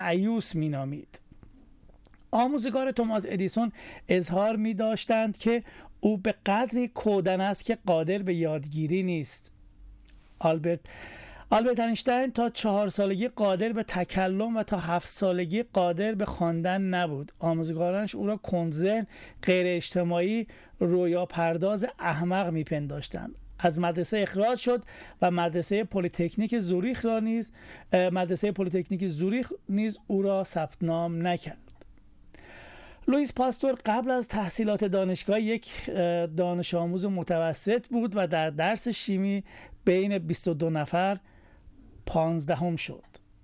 مأیوس می‌نامید. آموزگار توماس ادیسون اظهار می‌داشتند که او به قدری کودن است که قادر به یادگیری نیست. آلبرت اینشتین تا 4 سالگی قادر به تکلم و تا 7 سالگی قادر به خواندن نبود. آموزگارانش او را کندذهن، غیر اجتماعی، رویا پرداز، احمق میپنداشتند. از مدرسه اخراج شد و مدرسه پلی‌تکنیک زوریخ نیز او را ثبت نام نکرد. لوئیس پاستور قبل از تحصیلات دانشگاه یک دانش آموز متوسط بود و در درس شیمی بین 22 نفر 15ام شد.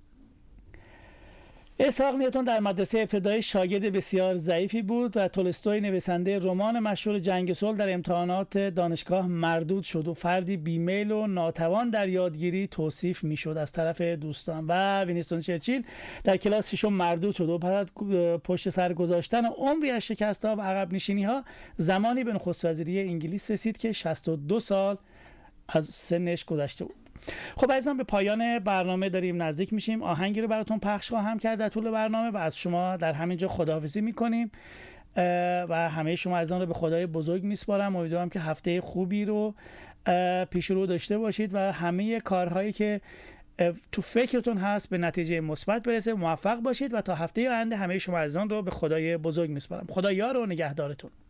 اسحاق نیوتن در مدرسه ابتدایی شاگرد بسیار ضعیفی بود و تولستوی نویسنده رمان مشهور جنگ صلح در امتحانات دانشگاه مردود شد و فردی بیمیل و ناتوان در یادگیری توصیف میشد از طرف دوستان. و وینستون چرچیل در کلاس 6 مردود شد و پس از پشت سر گذاشتن عمری از شکست‌ها و عقب نشینی‌ها زمانی به نخست وزیری انگلیس رسید که 62 سال از سنش گذشته بود. خب عزیزان، به پایان برنامه داریم نزدیک میشیم. آهنگی رو براتون پخش خواهم کرد در طول برنامه و از شما در همینجا خداحافظی میکنیم و همه شما عزیزان رو به خدای بزرگ میسپارم. امیدوارم که هفته خوبی رو پیش رو داشته باشید و همه کارهایی که تو فکرتون هست به نتیجه مثبت برسه. موفق باشید و تا هفته آینده همه شما عزیزان رو به خدای بزرگ میسپارم. خدا یار و نگهدارتون.